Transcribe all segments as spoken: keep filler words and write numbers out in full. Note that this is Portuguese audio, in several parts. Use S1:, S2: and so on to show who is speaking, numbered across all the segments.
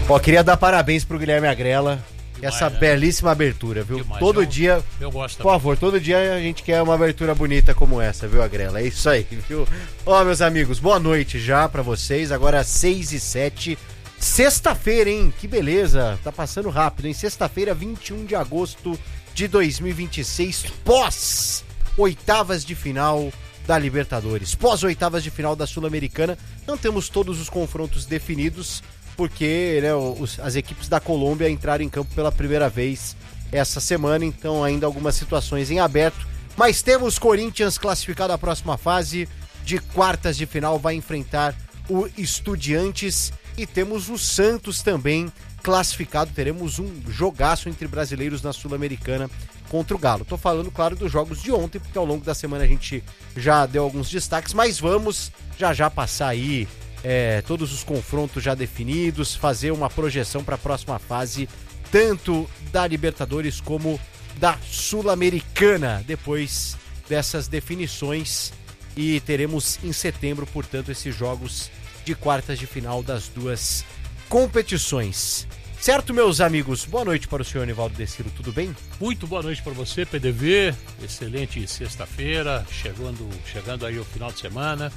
S1: Ó, queria dar parabéns pro Guilherme Agrela.
S2: Demais,
S1: essa
S2: né?
S1: belíssima abertura, viu?
S2: Demais.
S1: Todo
S2: eu,
S1: dia,
S2: eu gosto
S1: por
S2: também.
S1: favor, todo dia a gente quer uma abertura bonita como essa, viu, Agrela? É isso aí, viu? Ó, meus amigos, boa noite já pra vocês. Agora seis e sete. Sexta-feira, hein? Que beleza. Tá passando rápido, hein? Sexta-feira, vinte e um de agosto de dois mil e vinte e seis, pós oitavas de final da Libertadores, pós oitavas de final da Sul-Americana. Não temos todos os confrontos definidos, porque né, os, as equipes da Colômbia entraram em campo pela primeira vez essa semana, então ainda algumas situações em aberto. Mas temos Corinthians classificado à próxima fase de quartas de final, vai enfrentar o Estudiantes, e temos o Santos também classificado. Teremos um jogaço entre brasileiros na Sul-Americana contra o Galo. Tô falando, claro, dos jogos de ontem, porque ao longo da semana a gente já deu alguns destaques, mas vamos já já passar aí É, todos os confrontos já definidos, fazer uma projeção para a próxima fase, tanto da Libertadores como da Sul-Americana, depois dessas definições, e teremos em setembro, portanto, esses jogos de quartas de final das duas competições. Certo, meus amigos? Boa noite para o senhor Nivaldo Deciro, tudo bem?
S2: Muito boa noite para você, P D V, excelente sexta-feira, chegando, chegando aí o final de semana.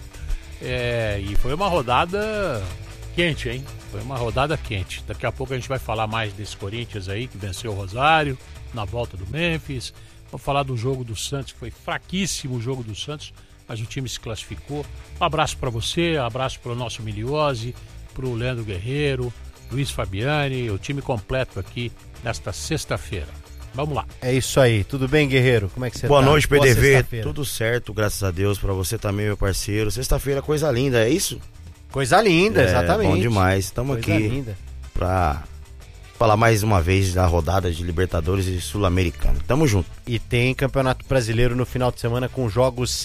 S2: É, e foi uma rodada quente, hein? Foi uma rodada quente. Daqui a pouco a gente vai falar mais desse Corinthians aí, que venceu o Rosário, na volta do Memphis. Vamos falar do jogo do Santos, que foi fraquíssimo o jogo do Santos, mas o time se classificou. Um abraço para você, um abraço para o nosso Miliose, para o Leandro Guerreiro, Luiz Fabiani, o time completo aqui nesta sexta-feira. Vamos lá.
S1: É isso aí, tudo bem, Guerreiro? Como é que você
S3: Boa
S1: tá?
S3: noite, P D V,
S1: Boa
S3: tudo certo, graças a Deus, pra você também, meu parceiro. Sexta-feira, coisa linda, é isso?
S1: Coisa linda,
S3: É,
S1: exatamente.
S3: bom demais, estamos
S1: Coisa
S3: aqui
S1: linda.
S3: pra falar mais uma vez da rodada de Libertadores e Sul-Americana. Tamo junto.
S1: E tem Campeonato Brasileiro no final de semana com jogos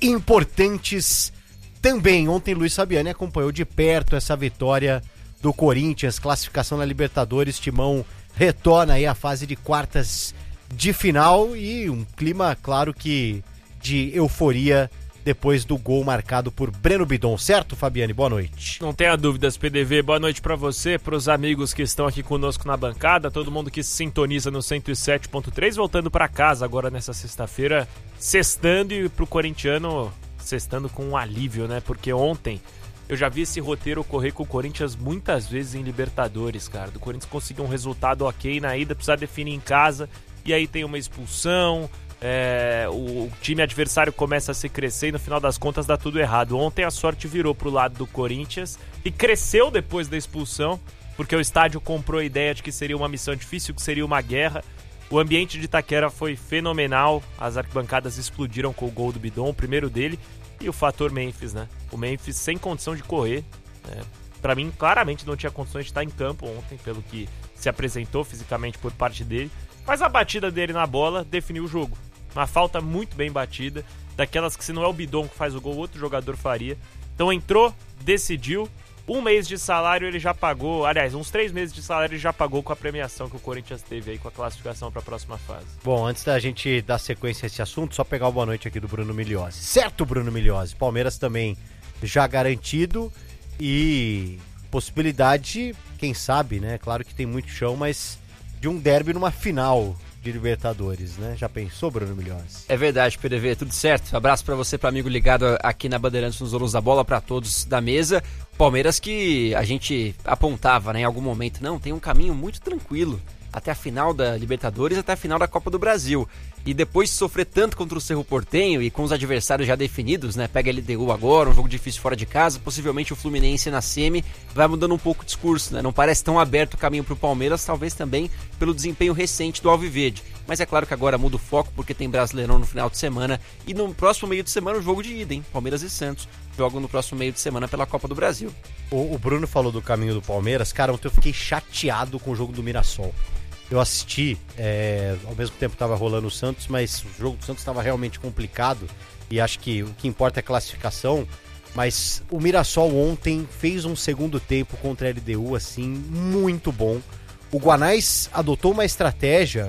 S1: importantes também. Ontem Luiz Fabiani acompanhou de perto essa vitória do Corinthians, classificação na Libertadores. Timão retorna aí à fase de quartas de final e um clima, claro que de euforia depois do gol marcado por Breno Bidon, certo, Fabiane? Boa noite.
S4: Não tenha dúvidas, P D V, boa noite pra você, pros amigos que estão aqui conosco na bancada, todo mundo que se sintoniza no cento e sete ponto três, voltando pra casa agora nessa sexta-feira, sextando, e pro corintiano sextando com um alívio, né? Porque ontem eu já vi esse roteiro ocorrer com o Corinthians muitas vezes em Libertadores, cara. Do Corinthians conseguir um resultado ok na ida, precisar definir em casa, e aí tem uma expulsão, é, o, o time adversário começa a se crescer e no final das contas dá tudo errado. Ontem a sorte virou pro lado do Corinthians e cresceu depois da expulsão, porque o estádio comprou a ideia de que seria uma missão difícil, que seria uma guerra. O ambiente de Itaquera foi fenomenal, as arquibancadas explodiram com o gol do Bidon, o primeiro dele, e o fator Memphis, né? O Memphis sem condição de correr, né? Pra mim claramente não tinha condições de estar em campo ontem, pelo que se apresentou fisicamente por parte dele, mas a batida dele na bola definiu o jogo. Uma falta muito bem batida, daquelas que se não é o Bidon que faz o gol, outro jogador faria. Então entrou, decidiu, um mês de salário ele já pagou, aliás, uns três meses de salário ele já pagou com a premiação que o Corinthians teve aí com a classificação para a próxima fase.
S1: Bom, antes da gente dar sequência a esse assunto, só pegar o boa noite aqui do Bruno Miliose. Certo, Bruno Miliose? Palmeiras também já garantido e possibilidade, quem sabe, né? Claro que tem muito chão, mas de um derby numa final de Libertadores, né? Já pensou, Bruno Miliose?
S5: É verdade, P D V, tudo certo. Abraço pra você, pra amigo ligado aqui na Bandeirantes nos Donos da Bola, pra todos da mesa. Palmeiras que a gente apontava, né, em algum momento, não, tem um caminho muito tranquilo até a final da Libertadores, até a final da Copa do Brasil. E depois de sofrer tanto contra o Cerro Porteño e com os adversários já definidos, né, pega L D U agora, um jogo difícil fora de casa, possivelmente o Fluminense na semi, vai mudando um pouco o discurso, né, não parece tão aberto o caminho pro Palmeiras, talvez também pelo desempenho recente do Alviverde. Mas é claro que agora muda o foco porque tem Brasileirão no final de semana e no próximo meio de semana o jogo de ida, hein, Palmeiras e Santos jogam no próximo meio de semana pela Copa do Brasil.
S1: O, o Bruno falou do caminho do Palmeiras, cara, ontem eu fiquei chateado com o jogo do Mirassol. Eu assisti, é, ao mesmo tempo estava rolando o Santos, mas o jogo do Santos estava realmente complicado e acho que o que importa é a classificação, mas o Mirassol ontem fez um segundo tempo contra a L D U, assim, muito bom. O Guanais adotou uma estratégia,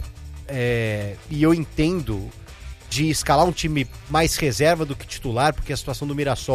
S1: é, e eu entendo, de escalar um time mais reserva do que titular, porque a situação do Mirassol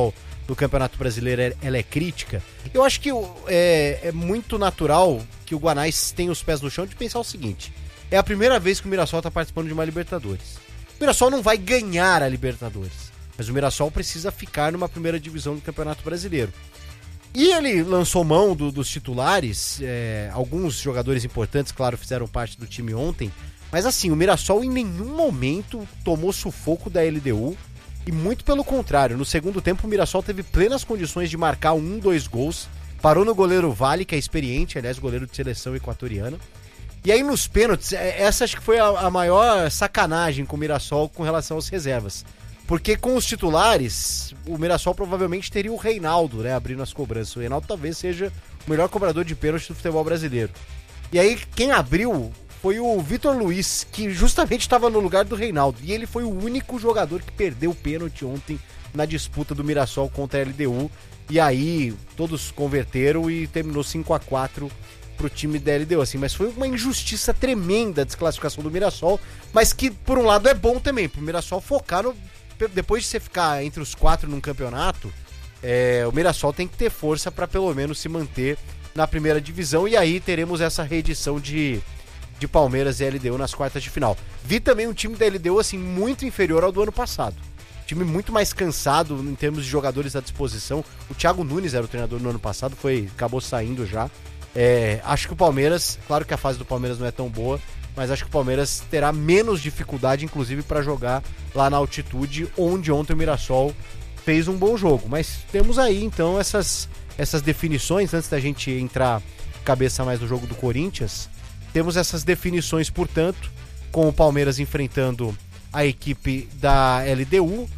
S1: no Campeonato Brasileiro ela é crítica, eu acho que é, é muito natural que o Guanais tenha os pés no chão de pensar o seguinte: é a primeira vez que o Mirassol está participando de uma Libertadores. O Mirassol não vai ganhar a Libertadores, mas o Mirassol precisa ficar numa primeira divisão do Campeonato Brasileiro. E ele lançou mão do, dos titulares, é, alguns jogadores importantes, claro, fizeram parte do time ontem, mas assim, o Mirassol em nenhum momento tomou sufoco da L D U, e muito pelo contrário, no segundo tempo o Mirassol teve plenas condições de marcar um, dois gols, parou no goleiro Vale, que é experiente, aliás, goleiro de seleção equatoriana, e aí nos pênaltis, essa acho que foi a, a maior sacanagem com o Mirassol com relação às reservas. Porque com os titulares, o Mirassol provavelmente teria o Reinaldo, né, abrindo as cobranças. O Reinaldo talvez seja o melhor cobrador de pênalti do futebol brasileiro. E aí quem abriu foi o Vitor Luiz, que justamente estava no lugar do Reinaldo. E ele foi o único jogador que perdeu o pênalti ontem na disputa do Mirassol contra a L D U. E aí todos converteram e terminou cinco a quatro pro time da L D U, assim, mas foi uma injustiça tremenda a desclassificação do Mirassol, mas que por um lado é bom também, pro Mirassol focar no... Depois de você ficar entre os quatro num campeonato, é, o Mirassol tem que ter força para pelo menos se manter na primeira divisão, e aí teremos essa reedição de, de Palmeiras e L D U nas quartas de final. Vi também um time da L D U assim, muito inferior ao do ano passado. Time muito mais cansado em termos de jogadores à disposição. O Thiago Nunes era o treinador no ano passado, foi, acabou saindo já. É, acho que o Palmeiras, claro que a fase do Palmeiras não é tão boa, mas acho que o Palmeiras terá menos dificuldade, inclusive, para jogar lá na altitude, onde ontem o Mirassol fez um bom jogo. Mas temos aí, então, essas, essas definições, antes da gente entrar cabeça mais no jogo do Corinthians, temos essas definições, portanto, com o Palmeiras enfrentando a equipe da L D U,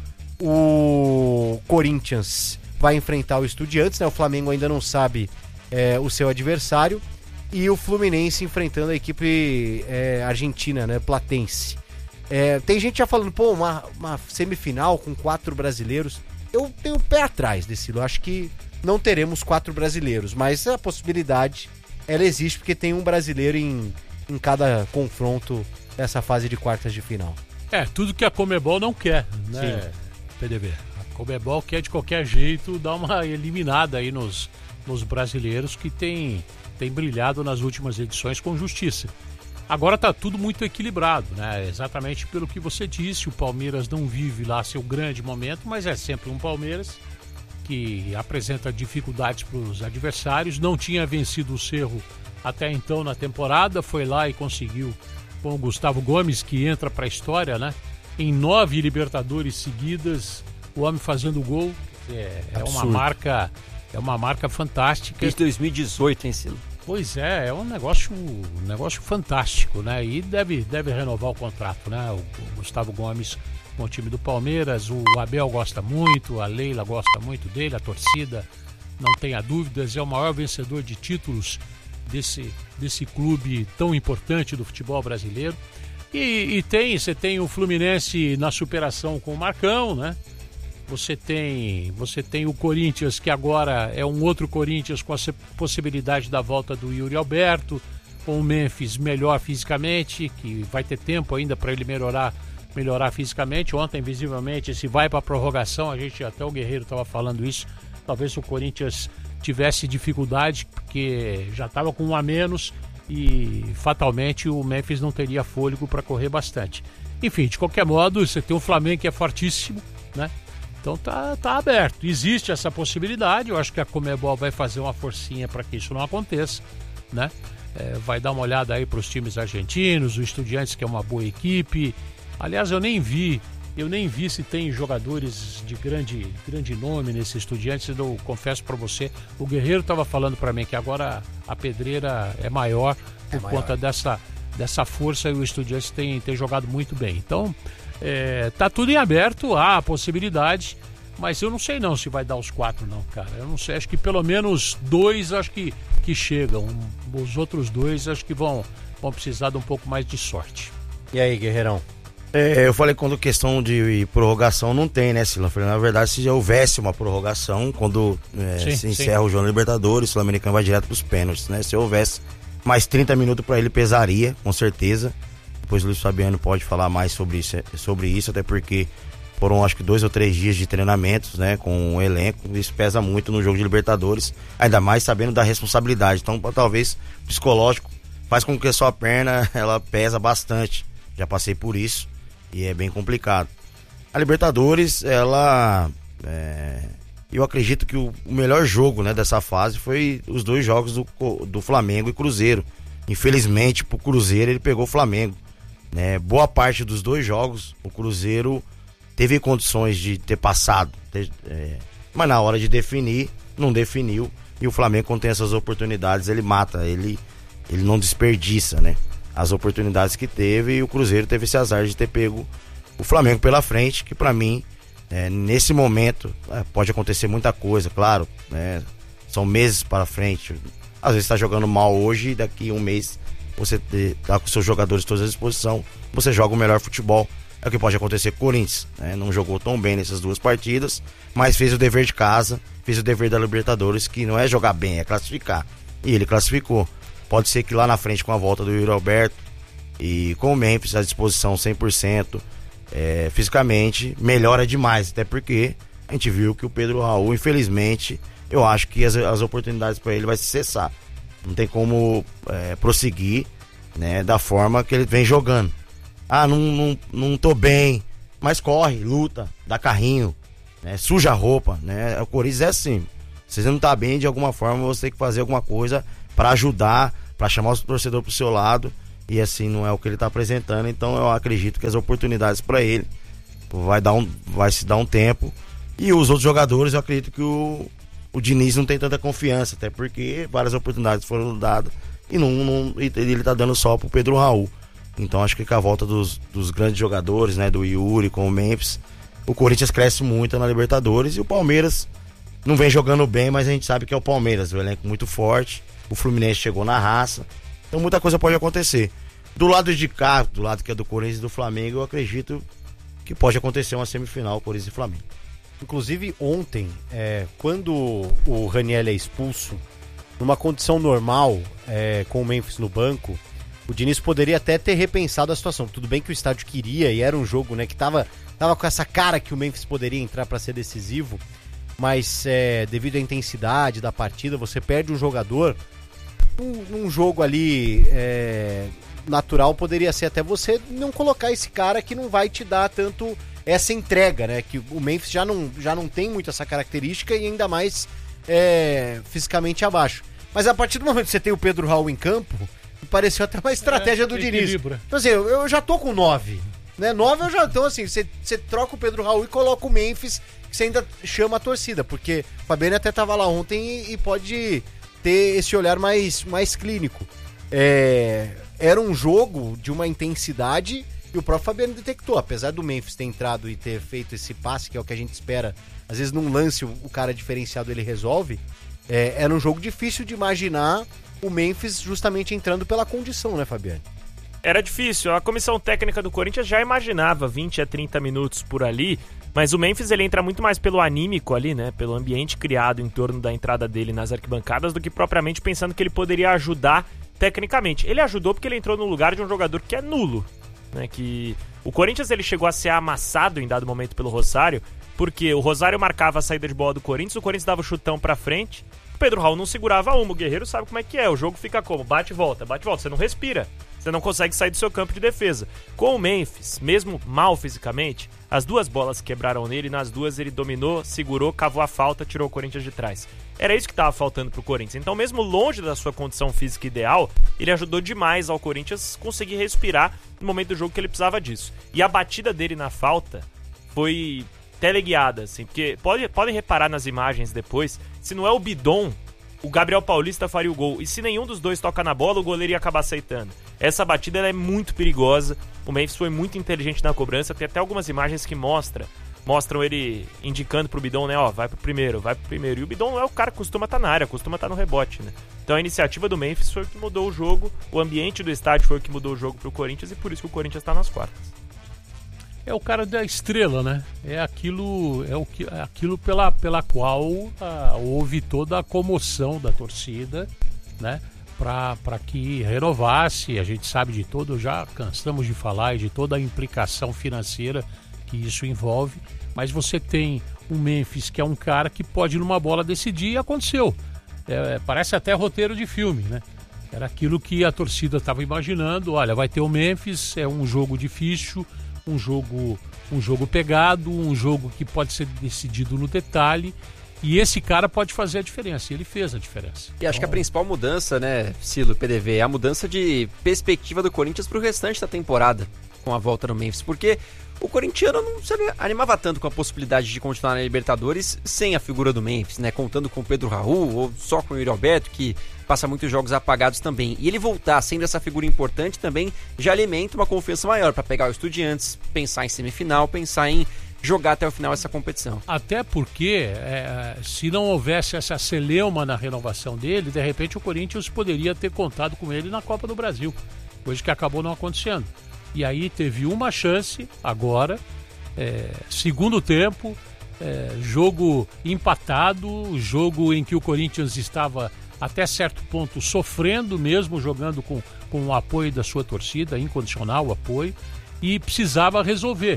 S1: o Corinthians vai enfrentar o Estudiantes, né? O Flamengo ainda não sabe é, o seu adversário, e o Fluminense enfrentando a equipe é, argentina, né, Platense. É, tem gente já falando, pô, uma, uma semifinal com quatro brasileiros. Eu tenho o pé atrás desse, eu acho que não teremos quatro brasileiros, mas a possibilidade, ela existe, porque tem um brasileiro em, em cada confronto dessa fase de quartas de final.
S2: É, tudo que a Conmebol não quer, né, sim, P D B? A Conmebol quer de qualquer jeito dar uma eliminada aí nos, nos brasileiros que tem... tem brilhado nas últimas edições com justiça. Agora está tudo muito equilibrado, né? Exatamente pelo que você disse, o Palmeiras não vive lá seu grande momento, mas é sempre um Palmeiras que apresenta dificuldades para os adversários, não tinha vencido o Cerro até então na temporada, foi lá e conseguiu com o Gustavo Gomes, que entra para a história, né? Em nove Libertadores seguidas, o homem fazendo gol, é, é uma marca, é uma marca fantástica.
S5: Desde dois mil e dezoito, hein, Silo?
S2: Pois é, é um negócio, um negócio fantástico, né? E deve, deve renovar o contrato, né? O, o Gustavo Gomes com o time do Palmeiras, o Abel gosta muito, a Leila gosta muito dele, a torcida, não tenha dúvidas, é o maior vencedor de títulos desse, desse clube tão importante do futebol brasileiro. E, e tem, você tem o Fluminense na superação com o Marcão, né? Você tem, você tem o Corinthians, que agora é um outro Corinthians com a possibilidade da volta do Yuri Alberto, com o Memphis melhor fisicamente, que vai ter tempo ainda para ele melhorar, melhorar fisicamente. Ontem, visivelmente, se vai para a prorrogação, a gente, até o Guerreiro estava falando isso, talvez o Corinthians tivesse dificuldade, porque já estava com um a menos e fatalmente o Memphis não teria fôlego para correr bastante. Enfim, de qualquer modo, você tem o Flamengo, que é fortíssimo, né? Então tá, tá aberto, existe essa possibilidade. Eu acho que a Conmebol vai fazer uma forcinha para que isso não aconteça, né? É, vai dar uma olhada aí para os times argentinos, o Estudiantes, que é uma boa equipe. Aliás, eu nem vi, eu nem vi se tem jogadores de grande, grande nome nesse Estudiantes. Eu confesso para você, o Guerreiro estava falando para mim que agora a pedreira é maior por é maior. conta dessa, dessa força, e o Estudiantes tem, tem jogado muito bem. Então É, tá tudo em aberto, há a possibilidade, mas eu não sei não se vai dar os quatro não, cara. Eu não sei, acho que pelo menos dois acho que, que chegam. Os outros dois acho que vão, vão precisar de um pouco mais de sorte.
S1: E aí, Guerreirão?
S3: É, eu falei quando questão de prorrogação não tem, né, Sila? Na verdade, se já houvesse uma prorrogação, quando é, sim, se encerra sim. o jogo da Libertadores, o Sul-Americano vai direto pros pênaltis, né? Se houvesse mais trinta minutos para ele, pesaria, com certeza. Depois o Luiz Fabiano pode falar mais sobre isso, sobre isso, até porque Foram acho que dois ou três dias de treinamentos, né, com o elenco. Isso pesa muito no jogo de Libertadores, ainda mais sabendo da responsabilidade. Então talvez psicológico faz com que a sua perna ela pesa bastante. Já passei por isso e é bem complicado. A Libertadores, ela é, eu acredito que o, o melhor jogo, né, dessa fase foi os dois jogos do, do Flamengo e Cruzeiro. Infelizmente pro Cruzeiro ele pegou o Flamengo, né? Boa parte dos dois jogos o Cruzeiro teve condições de ter passado, ter, é, mas na hora de definir, não definiu. E o Flamengo, quando tem essas oportunidades, ele mata, ele, ele não desperdiça, né, as oportunidades que teve. E o Cruzeiro teve esse azar de ter pego o Flamengo pela frente, que pra mim, é, nesse momento, é, pode acontecer muita coisa, claro, né, são meses para frente. Às vezes tá jogando mal hoje e daqui a um mês você tá com seus jogadores todos à disposição, você joga o melhor futebol. É o que pode acontecer com o Corinthians, né? Não jogou tão bem nessas duas partidas, mas fez o dever de casa, fez o dever da Libertadores, que não é jogar bem, é classificar. E ele classificou. Pode ser que lá na frente, com a volta do Yuri Alberto e com o Memphis à disposição cem por cento, é, fisicamente, melhora demais. Até porque a gente viu que o Pedro Raul, infelizmente, eu acho que as, as oportunidades para ele vai se cessar. Não tem como é, prosseguir, né, da forma que ele vem jogando. Ah, não, não, não tô bem, mas corre, luta, dá carrinho, né, suja a roupa, né? O Corinthians é assim, se você não tá bem, de alguma forma você tem que fazer alguma coisa para ajudar, para chamar o torcedor pro seu lado, e assim não é o que ele tá apresentando. Então eu acredito que as oportunidades para ele vai, dar um, vai se dar um tempo. E os outros jogadores, eu acredito que o, o Diniz não tem tanta confiança, até porque várias oportunidades foram dadas e, não, não, e ele tá dando só pro Pedro Raul. Então acho que com a volta dos, dos grandes jogadores, né, do Yuri com o Memphis, o Corinthians cresce muito na Libertadores. E o Palmeiras não vem jogando bem, mas a gente sabe que é o Palmeiras, o elenco muito forte. O Fluminense chegou na raça, então muita coisa pode acontecer. Do lado de cá, do lado que é do Corinthians e do Flamengo, eu acredito que pode acontecer uma semifinal, Corinthians e Flamengo.
S1: Inclusive ontem, é, quando o Raniel é expulso, numa condição normal, é, com o Memphis no banco, o Diniz poderia até ter repensado a situação. Tudo bem que o estádio queria e era um jogo, né, que tava, tava com essa cara que o Memphis poderia entrar para ser decisivo, mas é, devido à intensidade da partida, você perde um jogador. Um, um jogo ali é, natural poderia ser até você não colocar esse cara que não vai te dar tanto essa entrega, né? Que o Memphis já não, já não tem muito essa característica e ainda mais é, fisicamente abaixo. Mas a partir do momento que você tem o Pedro Raul em campo, pareceu até uma estratégia é, do Diniz. Então assim, eu, eu já tô com nove, né? Nove eu já... Então assim, você, você troca o Pedro Raul e coloca o Memphis, que você ainda chama a torcida, porque o Fabiano até tava lá ontem e, e pode ter esse olhar mais, mais clínico. É, era um jogo de uma intensidade e o próprio Fabiano detectou, apesar do Memphis ter entrado e ter feito esse passe, que é o que a gente espera, às vezes num lance o, o cara diferenciado ele resolve, é, era um jogo difícil de imaginar o Memphis justamente entrando pela condição, né, Fabiano?
S4: Era difícil, a comissão técnica do Corinthians já imaginava vinte a trinta minutos por ali, mas o Memphis ele entra muito mais pelo anímico ali, né, pelo ambiente criado em torno da entrada dele nas arquibancadas do que propriamente pensando que ele poderia ajudar tecnicamente. Ele ajudou porque ele entrou no lugar de um jogador que é nulo, né, que o Corinthians ele chegou a ser amassado em dado momento pelo Rosário, porque o Rosário marcava a saída de bola do Corinthians, o Corinthians dava o chutão pra frente, o Pedro Raul não segurava uma, o Guerreiro sabe como é que é, o jogo fica como? Bate e volta, bate e volta, você não respira, você não consegue sair do seu campo de defesa. Com o Memphis, mesmo mal fisicamente, as duas bolas quebraram nele, nas duas ele dominou, segurou, cavou a falta, tirou o Corinthians de trás. Era isso que estava faltando pro Corinthians. Então, mesmo longe da sua condição física ideal, ele ajudou demais ao Corinthians conseguir respirar no momento do jogo que ele precisava disso. E a batida dele na falta foi teleguiada, assim, porque pode, podem reparar nas imagens depois, se não é o Bidon, o Gabriel Paulista faria o gol. E se nenhum dos dois toca na bola, o goleiro ia acabar aceitando. Essa batida ela é muito perigosa. O Memphis foi muito inteligente na cobrança. Tem até algumas imagens que mostra, mostram ele indicando pro Bidon, né? Ó, vai pro primeiro, vai pro primeiro. E o Bidon não é o cara que costuma estar na área, costuma estar no rebote, né? Então a iniciativa do Memphis foi o que mudou o jogo. O ambiente do estádio foi o que mudou o jogo pro Corinthians. E por isso que o Corinthians tá nas quartas.
S2: É o cara da estrela, né? É aquilo, é o que, é aquilo pela, pela qual ah, houve toda a comoção da torcida, né? Para que renovasse. A gente sabe de todo, já cansamos de falar, de toda a implicação financeira que isso envolve, mas você tem um Memphis que é um cara que pode numa bola decidir, e aconteceu. É, parece até roteiro de filme, né? Era aquilo que a torcida estava imaginando. Olha, vai ter o Memphis, é um jogo difícil, um jogo, um jogo pegado, um jogo que pode ser decidido no detalhe, e esse cara pode fazer a diferença, e ele fez a diferença.
S5: E acho que a principal mudança, né, Silo, P D V, é a mudança de perspectiva do Corinthians pro restante da temporada, com a volta no Memphis, porque o corintiano não se animava tanto com a possibilidade de continuar na Libertadores sem a figura do Memphis, né? Contando com o Pedro Raul ou só com o Yuri Alberto, que passa muitos jogos apagados também. E ele voltar sendo essa figura importante também já alimenta uma confiança maior para pegar o Estudiantes, pensar em semifinal, pensar em jogar até o final essa competição.
S2: Até porque, é, se não houvesse essa celeuma na renovação dele, de repente o Corinthians poderia ter contado com ele na Copa do Brasil, coisa que acabou não acontecendo. E aí teve uma chance agora, é, segundo tempo, é, jogo empatado, jogo em que o Corinthians estava até certo ponto sofrendo mesmo, jogando com, com o apoio da sua torcida, incondicional o apoio, e precisava resolver.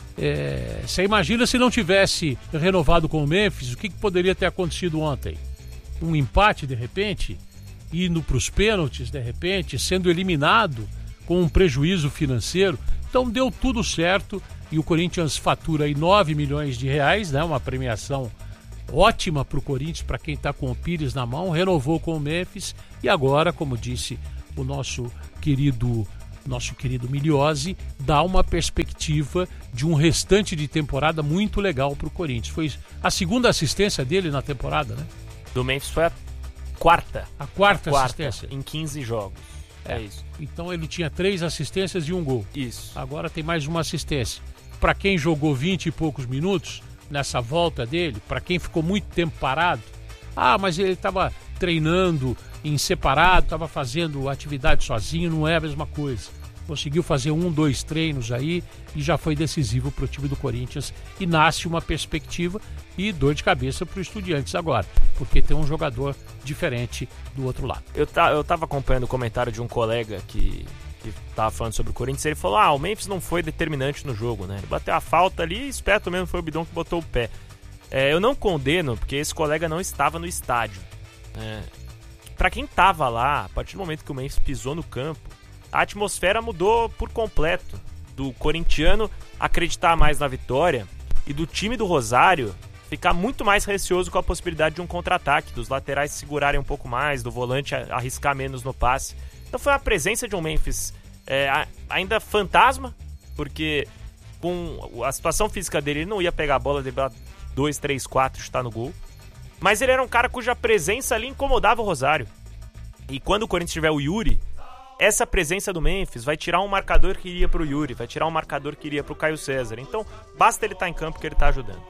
S2: É, você imagina se não tivesse renovado com o Memphis, o que, que poderia ter acontecido ontem? Um empate de repente, indo para os pênaltis de repente, sendo eliminado com um prejuízo financeiro. Então deu tudo certo e o Corinthians fatura aí nove milhões de reais, né? Uma premiação ótima para o Corinthians, para quem está com o Pires na mão, renovou com o Memphis e agora, como disse o nosso querido nosso querido Miliose, dá uma perspectiva de um restante de temporada muito legal para o Corinthians. Foi a segunda assistência dele na temporada, né?
S4: Do Memphis foi a quarta.
S2: A quarta,
S4: a quarta
S2: assistência.
S4: Em quinze jogos. É, é isso.
S2: Então ele tinha três assistências e um gol.
S4: Isso.
S2: Agora tem mais uma assistência. Para quem jogou vinte e poucos minutos nessa volta dele, para quem ficou muito tempo parado, ah, mas ele estava treinando em separado, estava fazendo atividade sozinho, não é a mesma coisa. Conseguiu fazer um, dois treinos aí e já foi decisivo para o time do Corinthians e nasce uma perspectiva e dor de cabeça para o Estudiantes agora, porque tem um jogador diferente do outro lado.
S4: Eu, tá, eu tava acompanhando o comentário de um colega que, que tava falando sobre o Corinthians, ele falou, ah, o Memphis não foi determinante no jogo, né? Ele bateu a falta ali e esperto mesmo foi o Bidon que botou o pé. É, eu não condeno, porque esse colega não estava no estádio. É, para quem tava lá, a partir do momento que o Memphis pisou no campo, a atmosfera mudou por completo. Do corintiano acreditar mais na vitória e do time do Rosário ficar muito mais receoso com a possibilidade de um contra-ataque, dos laterais segurarem um pouco mais, do volante arriscar menos no passe. Então foi a presença de um Memphis é, ainda fantasma, porque com a situação física dele ele não ia pegar a bola, driblar dois, três, quatro, chutar no gol. Mas ele era um cara cuja presença ali incomodava o Rosário. E quando o Corinthians tiver o Yuri, essa presença do Memphis vai tirar um marcador que iria pro Yuri, vai tirar um marcador que iria pro Caio César. Então, basta ele estar em campo que ele tá ajudando.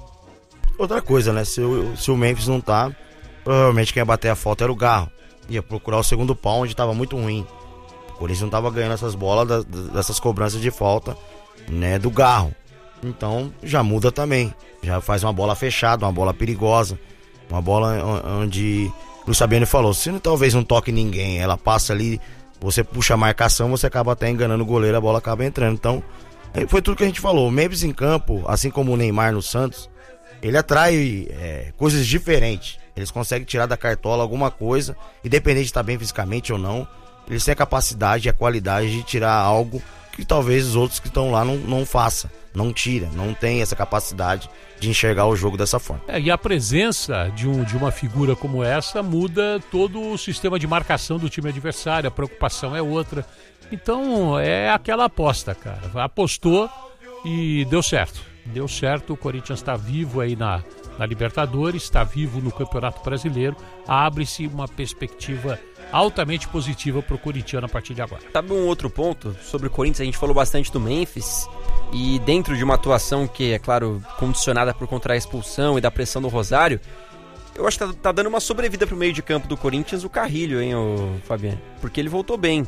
S3: Outra coisa, né? Se o, se o Memphis não tá, provavelmente quem ia bater a falta era o Garro. Ia procurar o segundo pau, onde tava muito ruim. O Corinthians não tava ganhando essas bolas, da, dessas cobranças de falta, né? Do Garro. Então, já muda também. Já faz uma bola fechada, uma bola perigosa. Uma bola onde o Luiz Fabiano falou, se não, talvez não toque ninguém, ela passa ali... Você puxa a marcação, você acaba até enganando o goleiro, a bola acaba entrando. Então, foi tudo que a gente falou. O Memphis em campo, assim como o Neymar no Santos, ele atrai é, coisas diferentes. Eles conseguem tirar da cartola alguma coisa, independente de estar bem fisicamente ou não. Eles têm a capacidade e a qualidade de tirar algo que talvez os outros que estão lá não, não façam. Não tira, não tem essa capacidade de enxergar o jogo dessa forma.
S2: É, e a presença de, um, de uma figura como essa muda todo o sistema de marcação do time adversário, a preocupação é outra. Então é aquela aposta, cara. Apostou e deu certo. Deu certo, o Corinthians está vivo aí na, na Libertadores, está vivo no Campeonato Brasileiro. Abre-se uma perspectiva altamente positiva para o corintiano a partir de agora.
S5: Sabe um outro ponto sobre o Corinthians? A gente falou bastante do Memphis e dentro de uma atuação que é, claro, condicionada por contra a expulsão e da pressão do Rosário, eu acho que tá, tá dando uma sobrevida pro meio de campo do Corinthians o Carrilho, hein, o Fabiano? Porque ele voltou bem.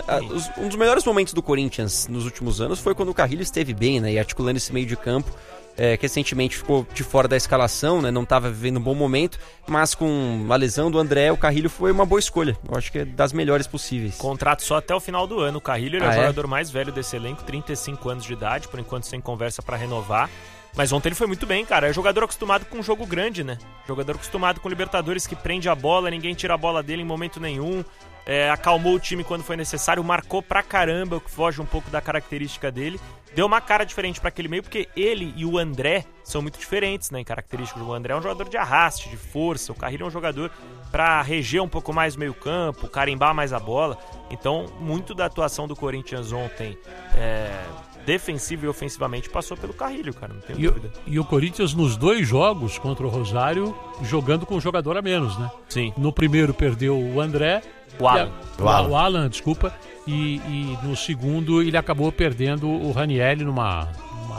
S5: Um dos melhores momentos do Corinthians nos últimos anos foi quando o Carrilho esteve bem, né, e articulando esse meio de campo é, que recentemente ficou de fora da escalação, né? Não estava vivendo um bom momento, mas com a lesão do André, o Carrilho foi uma boa escolha. Eu acho que é das melhores possíveis.
S4: Contrato só até o final do ano. O Carrilho ele
S5: ah,
S4: é o
S5: é?
S4: jogador mais velho desse elenco, trinta e cinco anos de idade, por enquanto sem conversa para renovar. Mas ontem ele foi muito bem, cara. É jogador acostumado com um jogo grande, né? Jogador acostumado com Libertadores, que prende a bola, ninguém tira a bola dele em momento nenhum. É, acalmou o time quando foi necessário, marcou pra caramba, o que foge um pouco da característica dele. Deu uma cara diferente pra aquele meio, porque ele e o André são muito diferentes, né, em características. O André é um jogador de arraste, de força. O Carrilho é um jogador pra reger um pouco mais o meio campo, carimbar mais a bola. Então, muito da atuação do Corinthians ontem, é, defensiva e ofensivamente, passou pelo Carrilho, cara, não tenho
S2: e
S4: dúvida.
S2: O, e o Corinthians, nos dois jogos contra o Rosário, jogando com um jogador a menos, né?
S4: Sim.
S2: No primeiro perdeu o André.
S4: O Alan.
S2: O, o, Alan. o Alan, desculpa. E, e no segundo ele acabou perdendo o Ranieri numa uma,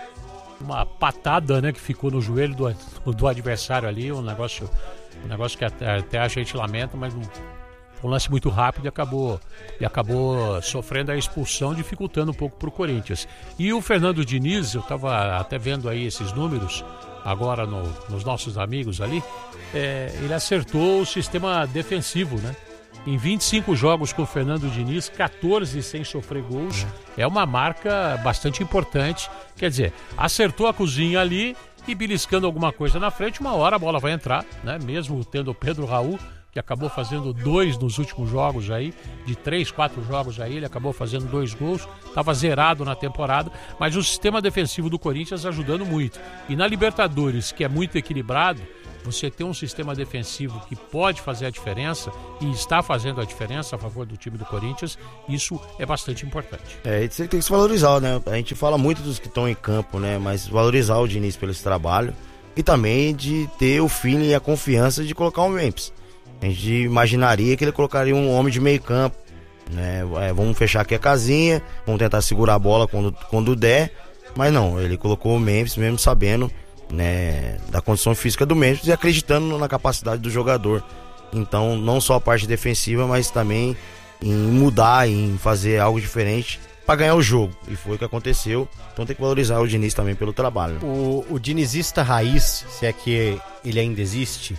S2: uma patada, né, que ficou no joelho do, do adversário ali, um negócio, um negócio que até, até a gente lamenta, mas um, um lance muito rápido e acabou, e acabou sofrendo a expulsão, dificultando um pouco para o Corinthians. E o Fernando Diniz, eu estava até vendo aí esses números agora no, nos nossos amigos ali, é, ele acertou o sistema defensivo, né? Em vinte e cinco jogos com o Fernando Diniz, quatorze sem sofrer gols. É uma marca bastante importante. Quer dizer, acertou a cozinha ali e beliscando alguma coisa na frente, uma hora a bola vai entrar, né? Mesmo tendo o Pedro Raul, que acabou fazendo dois nos últimos jogos aí, de três, quatro jogos aí, ele acabou fazendo dois gols, estava zerado na temporada, mas o sistema defensivo do Corinthians ajudando muito. E na Libertadores, que é muito equilibrado, você tem um sistema defensivo que pode fazer a diferença e está fazendo a diferença a favor do time do Corinthians, isso é bastante importante.
S3: É, isso tem que se valorizar, né? A gente fala muito dos que estão em campo, né? Mas valorizar o Diniz pelo esse trabalho e também de ter o feeling e a confiança de colocar o Memphis. A gente imaginaria que ele colocaria um homem de meio campo, né? É, vamos fechar aqui a casinha, vamos tentar segurar a bola quando, quando der, mas não, ele colocou o Memphis mesmo sabendo, né, da condição física do Memphis e acreditando na capacidade do jogador. Então, não só a parte defensiva, mas também em mudar, em fazer algo diferente para ganhar o jogo. E foi o que aconteceu. Então tem que valorizar o Diniz também pelo trabalho.
S1: O, o dinizista raiz, se é que ele ainda existe,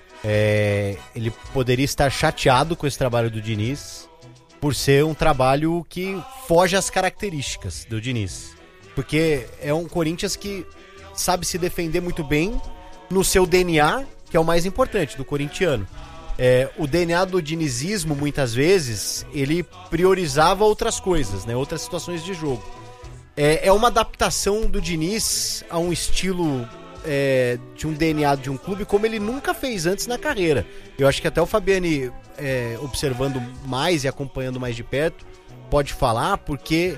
S1: é, ele poderia estar chateado com esse trabalho do Diniz por ser um trabalho que foge às características do Diniz. Porque é um Corinthians que sabe se defender muito bem no seu D N A, que é o mais importante do corintiano. É, o D N A do dinizismo, muitas vezes, ele priorizava outras coisas, né? Outras situações de jogo. É, é uma adaptação do Diniz a um estilo é, de um D N A de um clube como ele nunca fez antes na carreira. Eu acho que até o Fabiani, é, observando mais e acompanhando mais de perto, pode falar, porque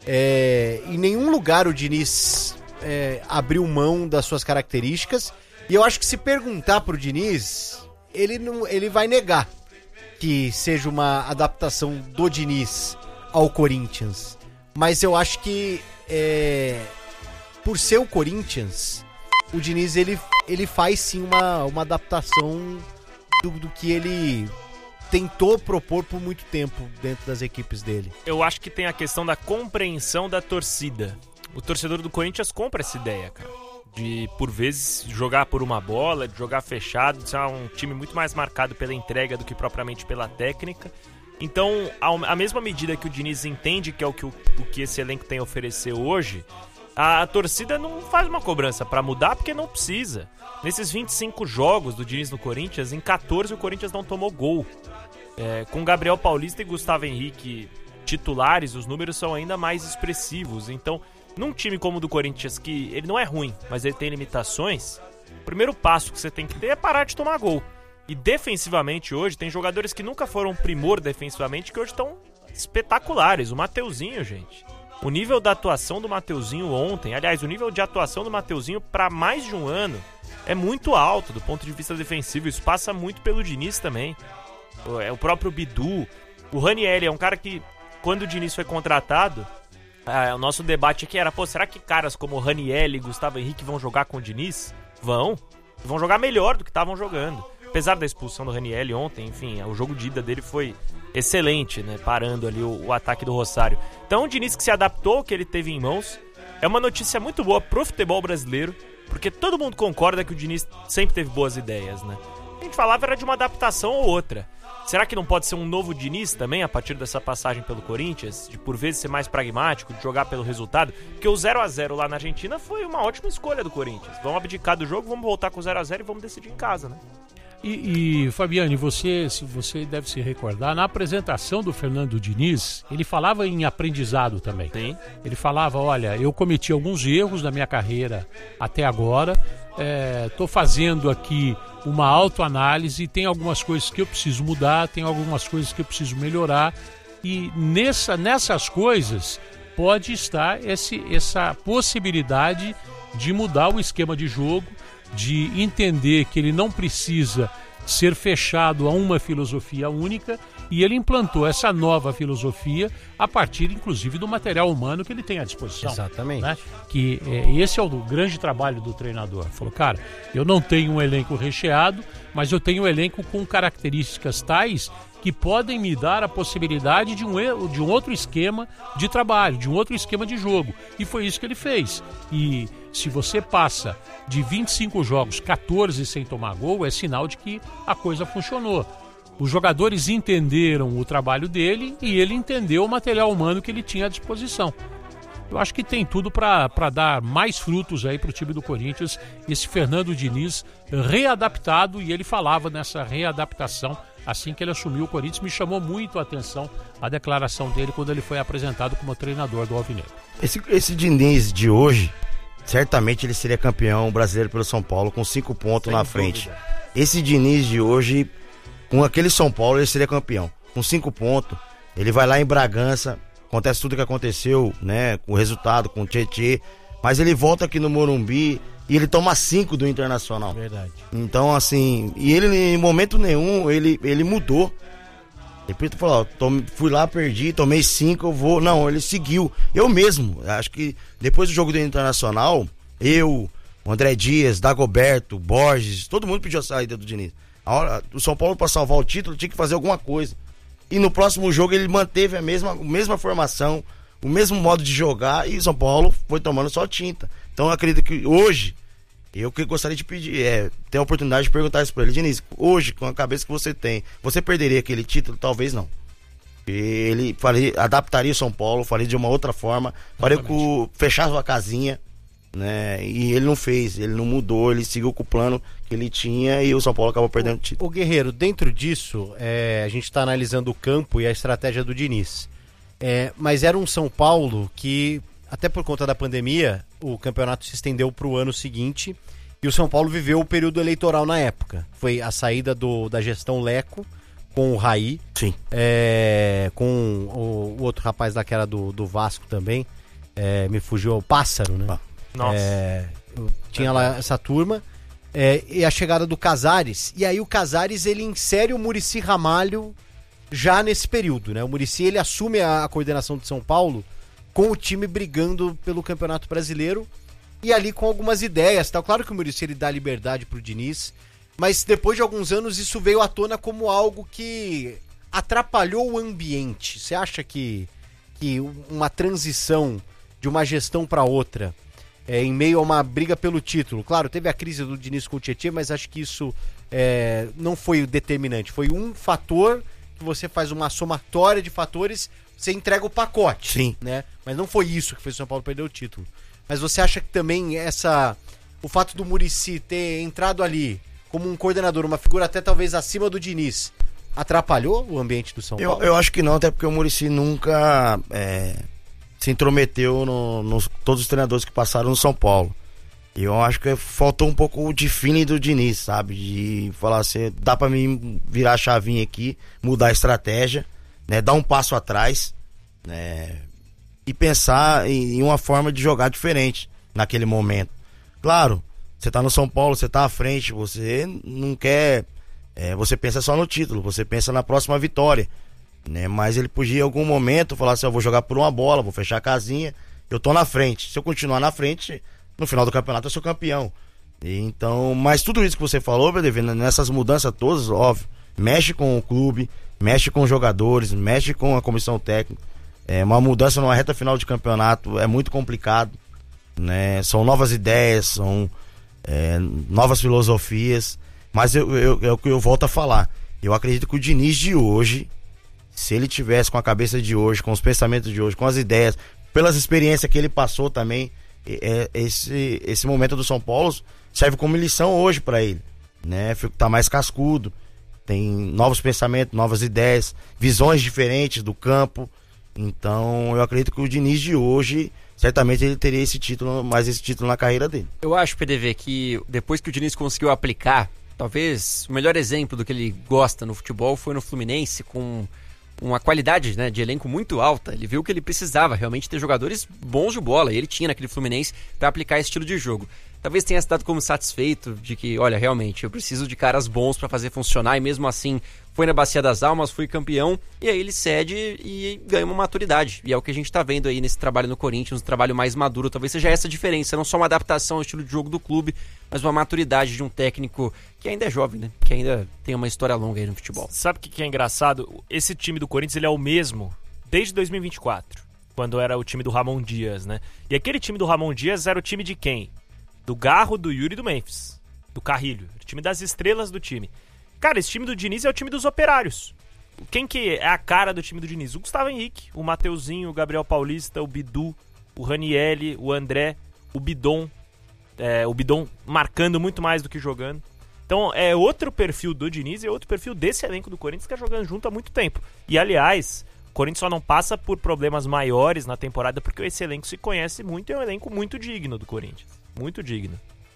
S1: é, em nenhum lugar o Diniz É, abriu mão das suas características. E eu acho que se perguntar pro Diniz, ele, não, ele vai negar que seja uma adaptação do Diniz ao Corinthians. Mas eu acho que é, por ser o Corinthians, o Diniz ele, ele faz sim uma, uma adaptação do, do que ele tentou propor por muito tempo dentro das equipes dele.
S4: Eu acho que tem a questão da compreensão da torcida. O torcedor do Corinthians compra essa ideia, cara, de, por vezes, jogar por uma bola, de jogar fechado, de ser um time muito mais marcado pela entrega do que propriamente pela técnica. Então, a mesma medida que o Diniz entende que é o que, o, o que esse elenco tem a oferecer hoje, a, a torcida não faz uma cobrança pra mudar porque não precisa. Nesses vinte e cinco jogos do Diniz no Corinthians, em quatorze o Corinthians não tomou gol. É, com Gabriel Paulista e Gustavo Henrique titulares, os números são ainda mais expressivos. Então, num time como o do Corinthians, que ele não é ruim, mas ele tem limitações, o primeiro passo que você tem que ter é parar de tomar gol. E defensivamente hoje, tem jogadores que nunca foram primor defensivamente, que hoje estão espetaculares. O Mateuzinho, gente. O nível da atuação do Mateuzinho ontem, aliás, o nível de atuação do Mateuzinho para mais de um ano é muito alto do ponto de vista defensivo. Isso passa muito pelo Diniz também. É o próprio Bidu. O Ranieri é um cara que, quando o Diniz foi contratado, ah, o nosso debate aqui era, pô, será que caras como o Ranieri e Gustavo Henrique vão jogar com o Diniz? Vão. Vão jogar melhor do que estavam jogando. Apesar da expulsão do Ranieri ontem, enfim, o jogo de ida dele foi excelente, né? Parando ali o, o ataque do Rosário. Então o Diniz que se adaptou ao que ele teve em mãos, é uma notícia muito boa pro futebol brasileiro, porque todo mundo concorda que o Diniz sempre teve boas ideias, né? A gente falava era de uma adaptação ou outra. Será que não pode ser um novo Diniz também, a partir dessa passagem pelo Corinthians? De por vezes ser mais pragmático, de jogar pelo resultado? Porque o zero a zero lá na Argentina foi uma ótima escolha do Corinthians. Vamos abdicar do jogo, vamos voltar com o zero a zero e vamos decidir em casa, né?
S2: E, e Fabiane, você, se você deve se recordar, na apresentação do Fernando Diniz, ele falava em aprendizado também.
S4: Sim.
S2: Ele falava, olha, eu cometi alguns erros na minha carreira até agora, estou é, fazendo aqui uma autoanálise, tem algumas coisas que eu preciso mudar, tem algumas coisas que eu preciso melhorar, e nessa, nessas coisas pode estar esse, essa possibilidade de mudar o esquema de jogo, de entender que ele não precisa ser fechado a uma filosofia única, e ele implantou essa nova filosofia a partir, inclusive, do material humano que ele tem à disposição.
S1: Exatamente.
S2: Né? Que é, esse é o grande trabalho do treinador. Falou, cara, eu não tenho um elenco recheado, mas eu tenho um elenco com características tais que podem me dar a possibilidade de um, de um outro esquema de trabalho, de um outro esquema de jogo. E foi isso que ele fez. E se você passa de vinte e cinco jogos, quatorze sem tomar gol, é sinal de que a coisa funcionou. Os jogadores entenderam o trabalho dele e ele entendeu o material humano que ele tinha à disposição. Eu acho que tem tudo para dar mais frutos aí para o time do Corinthians, esse Fernando Diniz readaptado, e ele falava nessa readaptação assim que ele assumiu o Corinthians. Me chamou muito a atenção a declaração dele quando ele foi apresentado como treinador do Alvinegro.
S3: Esse, esse Diniz de hoje, certamente ele seria campeão brasileiro pelo São Paulo com cinco pontos na frente. Esse Diniz de hoje, com aquele São Paulo, ele seria campeão. Com cinco pontos, ele vai lá em Bragança, acontece tudo que aconteceu, né, com o resultado, com o Tietê, mas ele volta aqui no Morumbi e ele toma cinco do Internacional.
S1: Verdade.
S3: Então, assim, e ele em momento nenhum, ele, ele mudou. Ele falou, ó, tom, fui lá, perdi, tomei cinco, eu vou... Não, ele seguiu. Eu mesmo, acho que depois do jogo do Internacional, eu, o André Dias, Dagoberto, Borges, todo mundo pediu a saída do Diniz. A hora, o São Paulo, para salvar o título, tinha que fazer alguma coisa. E no próximo jogo ele manteve a mesma, a mesma formação, o mesmo modo de jogar, e o São Paulo foi tomando só tinta. Então eu acredito que hoje, eu que gostaria de pedir, é, ter a oportunidade de perguntar isso para ele. Diniz, hoje, com a cabeça que você tem, você perderia aquele título? Talvez não. Ele faria, adaptaria o São Paulo, faria de uma outra forma, faria com, fechava a casinha, né? E ele não fez, ele não mudou, ele seguiu com o plano que ele tinha e o São Paulo acabou perdendo o título.
S1: O Guerreiro, dentro disso, é, a gente está analisando o campo e a estratégia do Diniz. É, mas era um São Paulo que, até por conta da pandemia, o campeonato se estendeu para o ano seguinte e o São Paulo viveu o período eleitoral na época. Foi a saída do, da gestão Leco com o Raí,
S3: sim.
S1: É, com o, o outro rapaz lá que era do, do Vasco também, é, me fugiu, o Pássaro, né? Ah.
S4: Nossa.
S1: É, tinha lá essa turma, é, e a chegada do Casares, e aí o Casares ele insere o Muricy Ramalho já nesse período, né? O Muricy ele assume a, a coordenação de São Paulo com o time brigando pelo Campeonato Brasileiro e ali com algumas ideias, tal. Claro que o Muricy ele dá liberdade pro Diniz, mas depois de alguns anos isso veio à tona como algo que atrapalhou o ambiente. Você acha que, que uma transição de uma gestão para outra, é, em meio a uma briga pelo título, claro, teve a crise do Diniz com o Tietê, mas acho que isso é, não foi determinante, foi um fator que você faz uma somatória de fatores, você entrega o pacote,
S3: sim,
S1: né? Mas não foi isso que fez o São Paulo perder o título. Mas você acha que também essa, o fato do Muricy ter entrado ali como um coordenador, uma figura até talvez acima do Diniz, atrapalhou o ambiente do São Paulo?
S3: Eu, eu acho que não, até porque o Muricy nunca é, se intrometeu no, nos todos os treinadores que passaram no São Paulo. E eu acho que faltou um pouco de feeling do Diniz, sabe? De falar assim, dá pra mim virar a chavinha aqui, mudar a estratégia, né? Dar um passo atrás, né? E pensar em, em uma forma de jogar diferente naquele momento. Claro, você tá no São Paulo, você tá à frente, você não quer... É, você pensa só no título, você pensa na próxima vitória, né? Mas ele podia em algum momento falar assim, eu vou jogar por uma bola, vou fechar a casinha, eu tô na frente. Se eu continuar na frente, no final do campeonato eu sou campeão. E então, mas tudo isso que você falou, B D V, nessas mudanças todas, óbvio, mexe com o clube, mexe com os jogadores, mexe com a comissão técnica. É, uma mudança numa reta final de campeonato é muito complicado. né? São novas ideias, são é, novas filosofias, mas eu, eu, é o que eu volto a falar. Eu acredito que o Diniz de hoje, se ele tivesse com a cabeça de hoje, com os pensamentos de hoje, com as ideias, pelas experiências que ele passou também, é, esse, esse momento do São Paulo serve como lição hoje para ele, né? Tá mais cascudo, tem novos pensamentos, novas ideias, visões diferentes do campo. Então eu acredito que o Diniz de hoje, certamente ele teria esse título, mais esse título na carreira dele.
S5: Eu acho, P D V, que depois que o Diniz conseguiu aplicar, talvez o melhor exemplo do que ele gosta no futebol foi no Fluminense, com uma qualidade, né, de elenco muito alta. Ele viu que ele precisava realmente ter jogadores bons de bola, e ele tinha naquele Fluminense para aplicar esse estilo de jogo. Talvez tenha se dado como satisfeito de que, olha, realmente, eu preciso de caras bons para fazer funcionar, e mesmo assim foi na Bacia das Almas, foi campeão, e aí ele cede e ganha uma maturidade. E é o que a gente tá vendo aí nesse trabalho no Corinthians, um trabalho mais maduro. Talvez seja essa a diferença, não só uma adaptação ao estilo de jogo do clube, mas uma maturidade de um técnico que ainda é jovem, né? Que ainda tem uma história longa aí no futebol.
S4: Sabe o que é engraçado? Esse time do Corinthians, ele é o mesmo desde dois mil e vinte e quatro, quando era o time do Ramon Dias, né? E aquele time do Ramon Dias era o time de quem? Do Garro, do Yuri e do Memphis. Do Carrilho. O time das estrelas do time. Cara, esse time do Diniz é o time dos operários. Quem que é a cara do time do Diniz? O Gustavo Henrique, o Mateuzinho, o Gabriel Paulista, o Bidu, o Ranielli, o André, o Bidon. É, o Bidon marcando muito mais do que jogando. Então é outro perfil do Diniz e é outro perfil desse elenco do Corinthians que é jogando junto há muito tempo. E aliás, o Corinthians só não passa por problemas maiores na temporada porque esse elenco se conhece muito e é um elenco muito digno do Corinthians. Muito digno.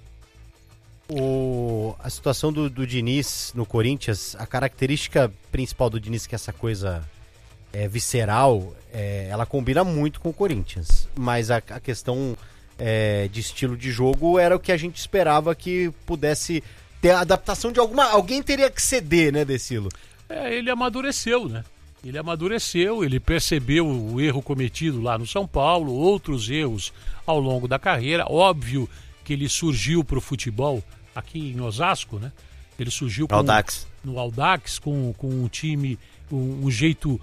S1: O, a situação do, do Diniz no Corinthians, a característica principal do Diniz, que é essa coisa é, visceral, é, ela combina muito com o Corinthians. Mas a, a questão é, de estilo de jogo era o que a gente esperava que pudesse ter a adaptação de alguma... Alguém teria que ceder, né, Decilo?
S2: É, ele amadureceu, né? Ele amadureceu, ele percebeu o erro cometido lá no São Paulo, outros erros ao longo da carreira. Óbvio que ele surgiu para o futebol aqui em Osasco, né? Ele surgiu com,
S3: Audax.
S2: no Audax com, com um time, um, um jeito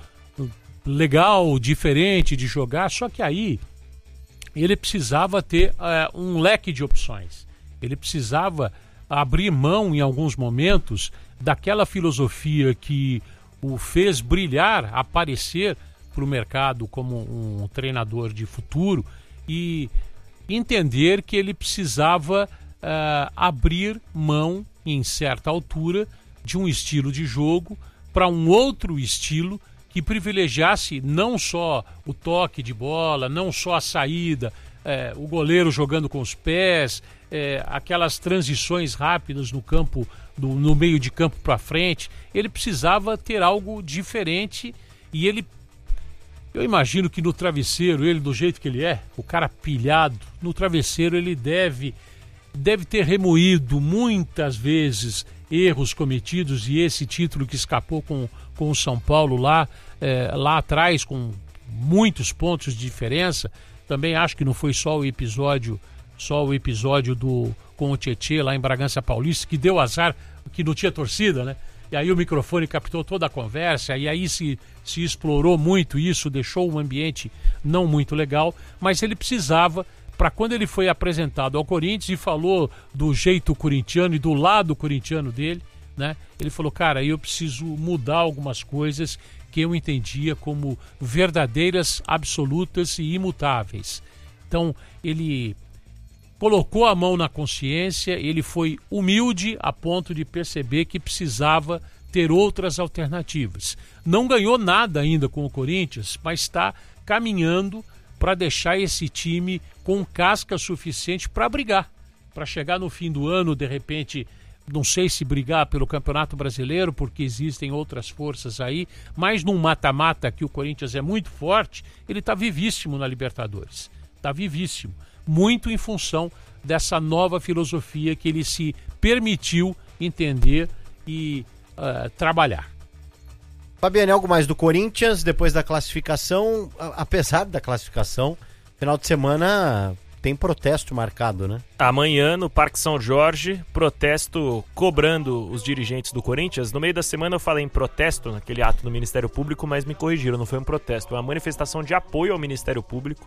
S2: legal, diferente de jogar, só que aí ele precisava ter uh, um leque de opções. Ele precisava abrir mão em alguns momentos daquela filosofia que o fez brilhar, aparecer para o mercado como um treinador de futuro e entender que ele precisava uh, abrir mão, em certa altura, de um estilo de jogo para um outro estilo que privilegiasse não só o toque de bola, não só a saída, eh, o goleiro jogando com os pés, eh, aquelas transições rápidas no campo, do, no meio de campo para frente. Ele precisava ter algo diferente e ele... Eu imagino que no travesseiro, ele do jeito que ele é, o cara pilhado, no travesseiro ele deve, deve ter remoído muitas vezes erros cometidos e esse título que escapou com, com o São Paulo lá, é, lá atrás, com muitos pontos de diferença. Também acho que não foi só o episódio, só o episódio do, com o Tietê lá em Bragança Paulista, que deu azar, que não tinha torcida, né? E aí o microfone captou toda a conversa, e aí se, se explorou muito isso, deixou um ambiente não muito legal, mas ele precisava, para quando ele foi apresentado ao Corinthians e falou do jeito corintiano e do lado corintiano dele, né? Ele falou, cara, eu preciso mudar algumas coisas que eu entendia como verdadeiras, absolutas e imutáveis. Então, ele colocou a mão na consciência, ele foi humilde a ponto de perceber que precisava ter outras alternativas. Não ganhou nada ainda com o Corinthians, mas está caminhando para deixar esse time com casca suficiente para brigar, para chegar no fim do ano, de repente, não sei se brigar pelo Campeonato Brasileiro, porque existem outras forças aí, mas num mata-mata que o Corinthians é muito forte, ele está vivíssimo na Libertadores, está vivíssimo. Muito em função dessa nova filosofia que ele se permitiu entender e uh, trabalhar.
S1: Fabiane, algo mais do Corinthians, depois da classificação, apesar da classificação, final de semana tem protesto marcado, né?
S4: Amanhã, no Parque São Jorge, protesto cobrando os dirigentes do Corinthians. No meio da semana eu falei em protesto, naquele ato do Ministério Público, mas me corrigiram, não foi um protesto, foi uma manifestação de apoio ao Ministério Público.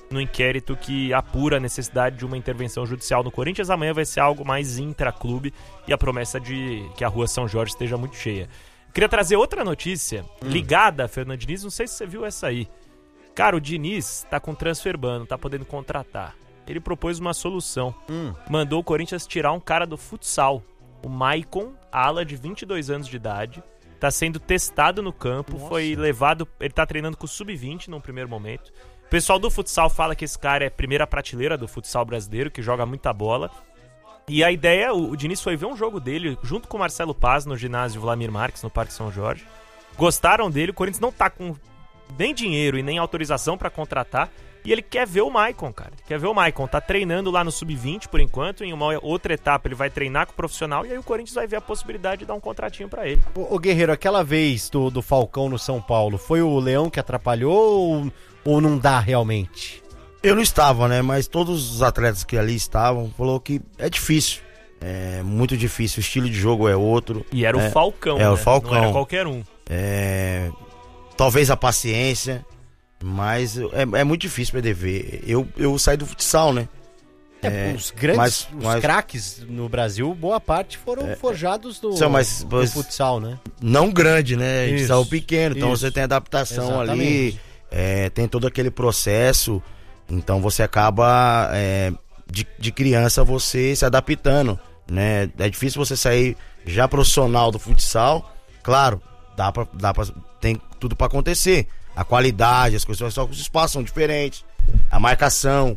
S4: no inquérito que apura a necessidade de uma intervenção judicial no Corinthians. Amanhã vai ser algo mais intra-clube e a promessa de que a rua São Jorge esteja muito cheia. Queria trazer outra notícia hum. ligada a Fernando Diniz, não sei se você viu essa aí. Cara, o Diniz tá com transfer ban, não tá podendo contratar. Ele propôs uma solução. Hum. Mandou o Corinthians tirar um cara do futsal. O Maicon, ala de vinte e dois anos de idade, tá sendo testado no campo, Nossa. foi levado... Ele tá treinando com o sub vinte num primeiro momento. O pessoal do futsal fala que esse cara é primeira prateleira do futsal brasileiro, que joga muita bola. E a ideia, o, o Diniz foi ver um jogo dele junto com o Marcelo Paz no ginásio Vladimir Marques, no Parque São Jorge. Gostaram dele, o Corinthians não tá com nem dinheiro e nem autorização pra contratar. E ele quer ver o Maicon, cara. Ele quer ver o Maicon. Tá treinando lá no sub vinte por enquanto. Em uma outra etapa ele vai treinar com o profissional. E aí o Corinthians vai ver a possibilidade de dar um contratinho pra ele.
S1: Ô, ô Guerreiro, aquela vez do, do Falcão no São Paulo, foi o Leão que atrapalhou ou, ou não dá realmente?
S3: Eu não estava, né? Mas todos os atletas que ali estavam falou que é difícil. É muito difícil. O estilo de jogo é outro.
S4: E era
S3: é,
S4: o Falcão,
S3: é,
S4: né?
S3: o Falcão.
S4: Não era qualquer um.
S3: É... Talvez a paciência... Mas é, é muito difícil pra ver. Eu, eu saí do futsal, né?
S1: É, é, os grandes, mas, os mas, craques no Brasil, boa parte foram é, forjados do,
S3: são, mas,
S1: do
S3: mas,
S1: futsal, né?
S3: Não grande, né? Isso, futsal pequeno, então isso. Você tem adaptação Exatamente. ali, é, tem todo aquele processo, então você acaba, é, de, de criança, você se adaptando, né? É difícil você sair já profissional do futsal, claro, dá pra, dá pra, tem tudo pra acontecer. A qualidade, as coisas, só que os espaços são diferentes. A marcação,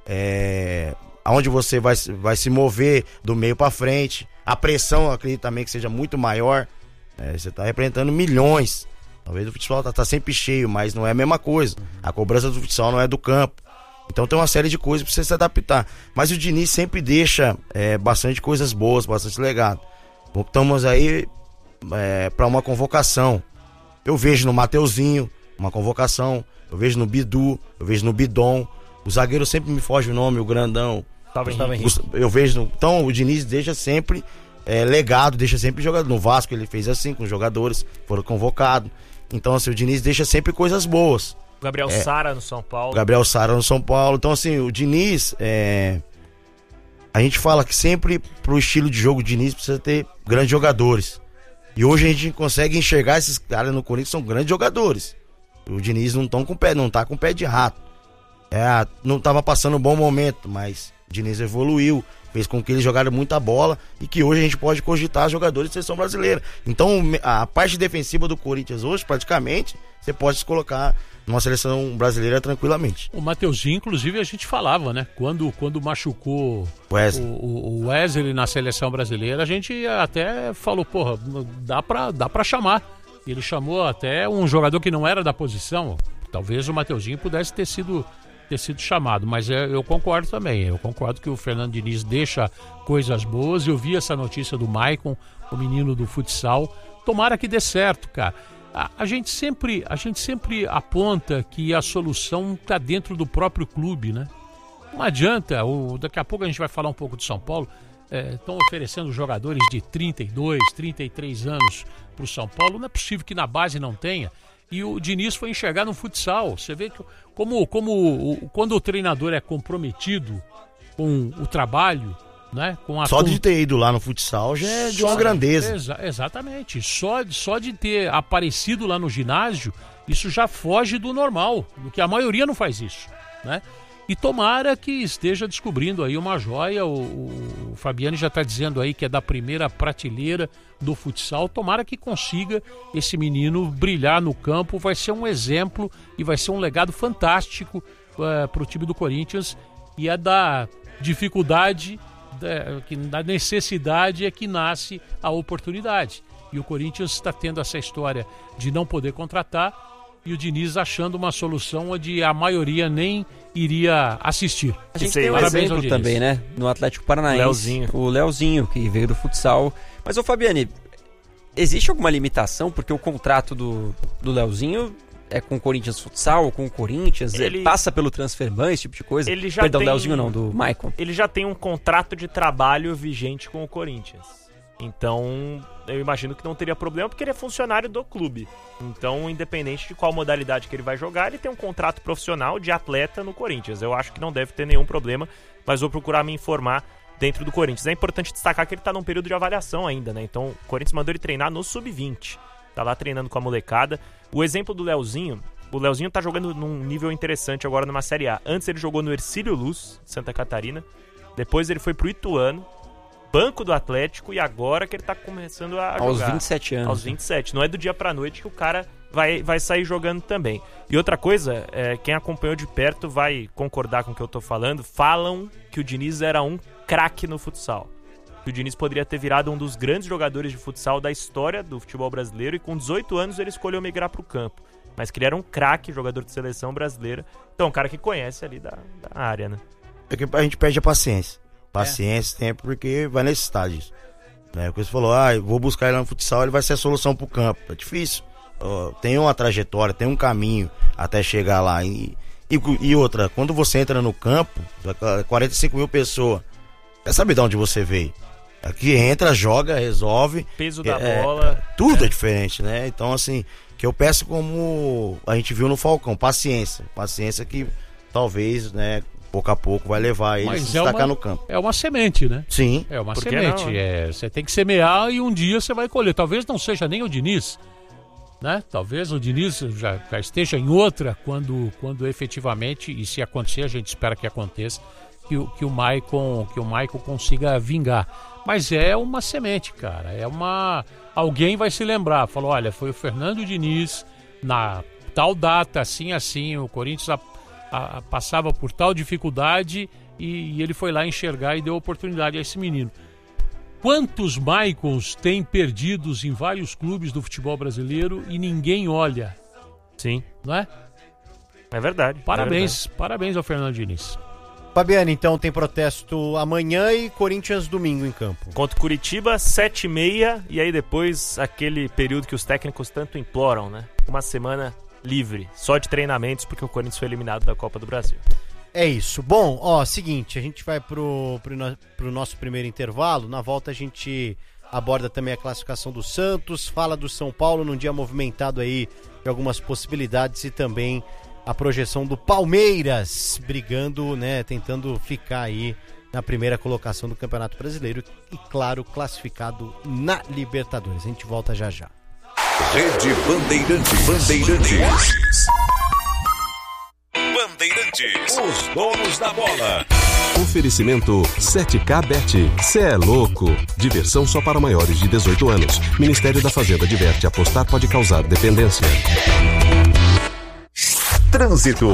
S3: é, aonde você vai, vai se mover do meio para frente. A pressão, eu acredito também que seja muito maior. É, você tá representando milhões. Talvez o futsal tá, tá sempre cheio, mas não é a mesma coisa. A cobrança do futsal não é do campo. Então tem uma série de coisas para você se adaptar. Mas o Diniz sempre deixa é, bastante coisas boas, bastante legado. Estamos aí é, para uma convocação. Eu vejo no Mateuzinho uma convocação, eu vejo no Bidu, eu vejo no Bidon, o zagueiro sempre me foge o nome, o grandão.
S4: Gustavo
S3: eu vejo, no, então o Diniz deixa sempre é, legado, deixa sempre jogador. No Vasco ele fez assim, com os jogadores foram convocados. Então assim, o Diniz deixa sempre coisas boas.
S4: Gabriel é, Sara no São Paulo.
S3: Gabriel Sara no São Paulo. Então assim, o Diniz, é, a gente fala que sempre pro estilo de jogo do Diniz precisa ter grandes jogadores. E hoje a gente consegue enxergar esses caras no Corinthians, são grandes jogadores. O Diniz não, tão com pé, não tá com pé de rato. É, não tava passando um bom momento, mas o Diniz evoluiu, fez com que eles jogaram muita bola e que hoje a gente pode cogitar jogadores de seleção brasileira. Então a parte defensiva do Corinthians hoje, praticamente, você pode se colocar numa seleção brasileira tranquilamente.
S2: O Mateuzinho, inclusive, a gente falava, né? Quando, quando machucou
S3: Wesley.
S2: O, o Wesley na seleção brasileira, a gente até falou, porra, dá pra, dá pra chamar. Ele chamou até um jogador que não era da posição. Talvez o Mateuzinho pudesse ter sido, ter sido chamado. Mas eu, eu concordo também. Eu concordo que o Fernando Diniz deixa coisas boas. Eu vi essa notícia do Maicon, o menino do futsal. Tomara que dê certo, cara. A, a, gente, sempre, a gente sempre aponta que a solução está dentro do próprio clube, né? Não adianta. O, daqui a pouco a gente vai falar um pouco do São Paulo. Estão é, oferecendo jogadores de trinta e dois, trinta e três anos para o São Paulo. Não é possível que na base não tenha. E o Diniz foi enxergar no futsal. Você vê que como, como o, quando o treinador é comprometido com o trabalho, né? Com a
S3: só de ter ido lá no futsal já é de uma grandeza.
S2: Exa, exatamente. Só, só de ter aparecido lá no ginásio, isso já foge do normal, do que a maioria não faz isso, né? E tomara que esteja descobrindo aí uma joia. O, o Fabiano já está dizendo aí que é da primeira prateleira do futsal. Tomara que consiga esse menino brilhar no campo. Vai ser um exemplo e vai ser um legado fantástico uh, para o time do Corinthians. E é da dificuldade, da, que, da necessidade é que nasce a oportunidade. E o Corinthians está tendo essa história de não poder contratar. E o Diniz achando uma solução onde a maioria nem iria assistir.
S5: A gente tem um exemplo também, né? No Atlético Paranaense.
S4: Leozinho.
S5: O Leozinho, que veio do futsal. Mas, ô Fabiane, existe alguma limitação? Porque o contrato do, do Leozinho é com o Corinthians Futsal, com o Corinthians, ele passa pelo Transferban, esse tipo de coisa.
S4: Ele já
S5: Perdão,
S4: tem,
S5: Leozinho não, do Maicon.
S4: Ele já tem um contrato de trabalho vigente com o Corinthians. Então, eu imagino que não teria problema, porque ele é funcionário do clube. Então, independente de qual modalidade que ele vai jogar, ele tem um contrato profissional de atleta no Corinthians. Eu acho que não deve ter nenhum problema, mas vou procurar me informar dentro do Corinthians. É importante destacar que ele está num período de avaliação ainda, né? Então, o Corinthians mandou ele treinar no sub vinte. Tá lá treinando com a molecada. O exemplo do Leozinho, o Leozinho tá jogando num nível interessante agora numa Série A. Antes ele jogou no Hercílio Luz, Santa Catarina. Depois ele foi pro Ituano, banco do Atlético, e agora que ele tá começando a
S5: aos
S4: jogar.
S5: vinte e sete anos.
S4: Aos vinte e sete. Não é do dia pra noite que o cara vai, vai sair jogando também. E outra coisa, é, quem acompanhou de perto vai concordar com o que eu tô falando. Falam que o Diniz era um craque no futsal. Que o Diniz poderia ter virado um dos grandes jogadores de futsal da história do futebol brasileiro, e com dezoito anos ele escolheu migrar pro campo. Mas que ele era um craque, jogador de seleção brasileira. Então, um cara que conhece ali da, da área, né?
S3: É que a gente perde a paciência. Paciência, é. tempo, porque vai necessitar disso. Né? Porque você falou, ah, eu vou buscar ele no futsal, ele vai ser a solução pro campo. É difícil. Uh, tem uma trajetória, tem um caminho até chegar lá. E, e, e outra, quando você entra no campo, quarenta e cinco mil pessoas, quer saber de onde você veio? Aqui entra, joga, resolve.
S4: Peso da
S3: é,
S4: bola.
S3: Tudo é.
S4: é
S3: diferente, né? Então, assim, que eu peço como a gente viu no Falcão, paciência. Paciência que talvez, né, pouco a pouco vai levar ele a se destacar
S2: é uma,
S3: no campo.
S2: É uma semente, né?
S3: Sim.
S2: É uma
S4: Por que
S2: semente.
S4: não, né?
S2: É, você tem que semear e um dia você vai colher. Talvez não seja nem o Diniz, né? Talvez o Diniz já, já esteja em outra quando, quando efetivamente, e se acontecer, a gente espera que aconteça, que, o, que o Maicon, que o Maicon consiga vingar. Mas é uma semente, cara. É uma... Alguém vai se lembrar. Falou, olha, foi o Fernando Diniz, na tal data, assim, assim, o Corinthians a, a, a, passava por tal dificuldade e, e ele foi lá enxergar e deu oportunidade a esse menino. Quantos Maicons tem perdidos em vários clubes do futebol brasileiro e ninguém olha?
S4: Sim.
S2: Não é?
S4: É verdade.
S2: Parabéns,
S4: é verdade.
S2: parabéns ao Fernando Diniz.
S1: Fabiano, então tem protesto amanhã e Corinthians domingo em campo.
S4: Contra o Curitiba, sete e meia, e aí depois aquele período que os técnicos tanto imploram, né? Uma semana livre, só de treinamentos, porque o Corinthians foi eliminado da Copa do Brasil.
S1: É isso. Bom, ó, seguinte, a gente vai pro, pro, pro nosso primeiro intervalo. Na volta a gente aborda também a classificação do Santos, fala do São Paulo num dia movimentado aí de algumas possibilidades, e também a projeção do Palmeiras, brigando, né, tentando ficar aí na primeira colocação do Campeonato Brasileiro e, claro, classificado na Libertadores. A gente volta já já.
S6: Rede Bandeirantes. Bandeirantes. Bandeirantes. Os donos da bola.
S7: Oferecimento sete K Bet. Cê é louco. Diversão só para maiores de dezoito anos. Ministério da Fazenda adverte: apostar pode causar dependência.
S6: Trânsito.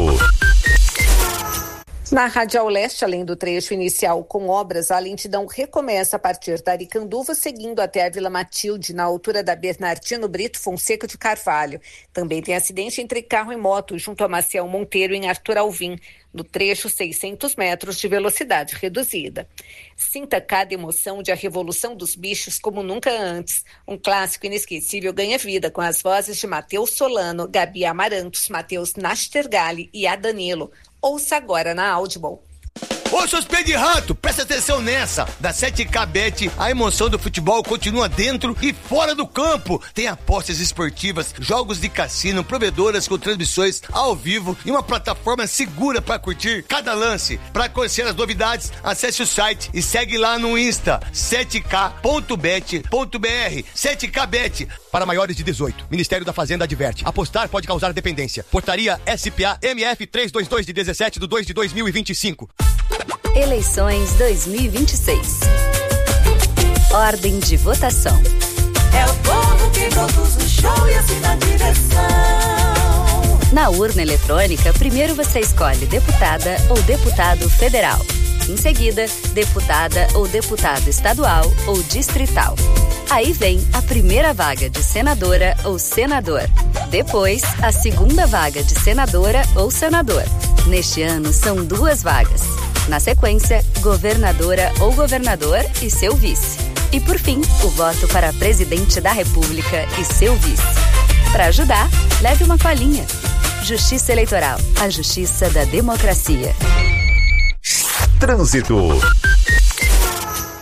S8: Na Radial Leste, além do trecho inicial com obras, a lentidão recomeça a partir da Aricanduva, seguindo até a Vila Matilde, na altura da Bernardino Brito Fonseca de Carvalho. Também tem acidente entre carro e moto, junto a Maciel Monteiro, em Arthur Alvim, no trecho seiscentos metros de velocidade reduzida. Sinta cada emoção de A Revolução dos Bichos como nunca antes. Um clássico inesquecível ganha vida com as vozes de Matheus Solano, Gabi Amarantos, Matheus Nastergalli e a Danilo. Ouça agora na Audible.
S9: Ô, seus pés de rato, presta atenção nessa. Da sete K Bet, a emoção do futebol continua dentro e fora do campo. Tem apostas esportivas, jogos de cassino, provedoras com transmissões ao vivo e uma plataforma segura para curtir cada lance. Para conhecer as novidades, acesse o site e segue lá no Insta, sete K ponto bet ponto b r. sete K Bet, para maiores de dezoito. Ministério da Fazenda adverte: apostar pode causar dependência. Portaria S P A M F trezentos e vinte e dois de dezessete de dois de dois mil e vinte e cinco.
S10: Eleições dois mil e vinte e seis. Ordem de votação.
S11: É o povo que produz o show e assina a direção.
S10: Na urna eletrônica, primeiro você escolhe deputada ou deputado federal. Em seguida, deputada ou deputado estadual ou distrital. Aí vem a primeira vaga de senadora ou senador. Depois, a segunda vaga de senadora ou senador. Neste ano, são duas vagas. Na sequência, governadora ou governador e seu vice. E por fim, o voto para presidente da República e seu vice. Para ajudar, leve uma colinha. Justiça Eleitoral, a justiça da democracia.
S6: Trânsito.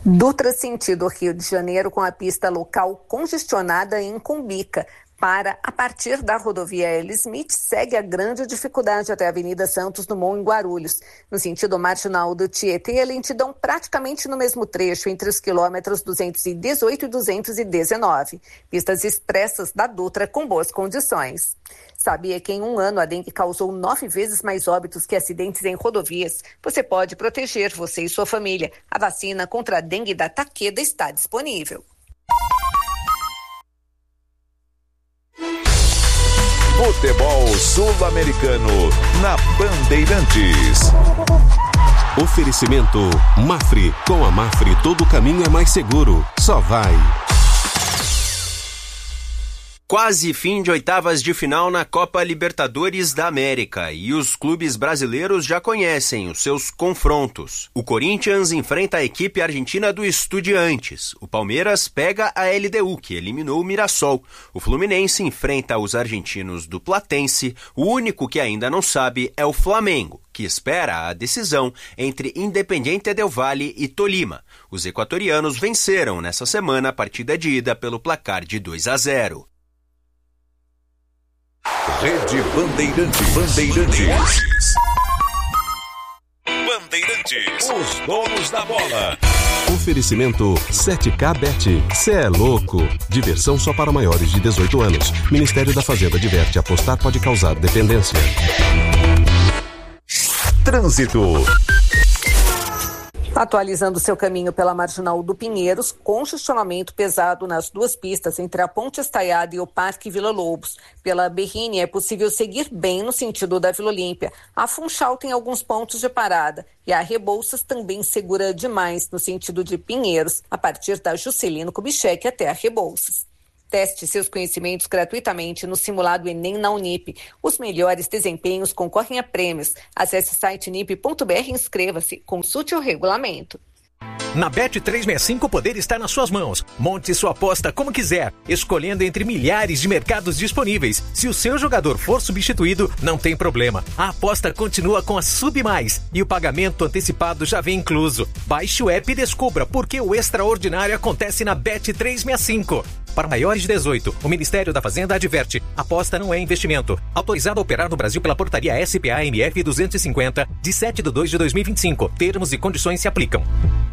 S8: Dutra sentido Rio de Janeiro com a pista local congestionada em Cumbica. Para, a partir da rodovia L. Smith, segue a grande dificuldade até a Avenida Santos Dumont, em Guarulhos. No sentido marginal do Tietê, a lentidão praticamente no mesmo trecho, entre os quilômetros duzentos e dezoito e duzentos e dezenove. Pistas expressas da Dutra com boas condições. Sabia que em um ano a dengue causou nove vezes mais óbitos que acidentes em rodovias? Você pode proteger você e sua família. A vacina contra a dengue da Takeda está disponível.
S6: Futebol Sul-Americano na Bandeirantes.
S7: Oferecimento Mafre. Com a Mafre todo caminho é mais seguro. Só vai.
S12: Quase fim de oitavas de final na Copa Libertadores da América e os clubes brasileiros já conhecem os seus confrontos. O Corinthians enfrenta a equipe argentina do Estudiantes. O Palmeiras pega a L D U, que eliminou o Mirassol. O Fluminense enfrenta os argentinos do Platense. O único que ainda não sabe é o Flamengo, que espera a decisão entre Independiente del Valle e Tolima. Os equatorianos venceram nessa semana a partida de ida pelo placar de dois a zero.
S6: Rede Bandeirantes. Bandeirantes. Bandeirantes. Os donos da bola.
S7: Oferecimento sete K Bet. Cê é louco. Diversão só para maiores de dezoito anos. Ministério da Fazenda adverte: apostar pode causar dependência.
S6: Trânsito.
S8: Atualizando seu caminho pela Marginal do Pinheiros, congestionamento pesado nas duas pistas entre a Ponte Estaiada e o Parque Vila Lobos. Pela Berrini é possível seguir bem no sentido da Vila Olímpia. A Funchal tem alguns pontos de parada e a Rebouças também segura demais no sentido de Pinheiros, a partir da Juscelino Kubitschek até a Rebouças. Teste seus conhecimentos gratuitamente no simulado Enem na Unip. Os melhores desempenhos concorrem a prêmios. Acesse o site unip ponto b r e inscreva-se. Consulte o regulamento.
S13: Na Bet trezentos e sessenta e cinco o poder está nas suas mãos. Monte sua aposta como quiser, escolhendo entre milhares de mercados disponíveis. Se o seu jogador for substituído, não tem problema. A aposta continua com a Sub Mais e o pagamento antecipado já vem incluso. Baixe o app e descubra porque o extraordinário acontece na Bet trezentos e sessenta e cinco. Para maiores de dezoito, o Ministério da Fazenda adverte: aposta não é investimento. Autorizado a operar no Brasil pela portaria S P A M F duzentos e cinquenta, de sete de dois de dois mil e vinte e cinco. Termos e condições se aplicam.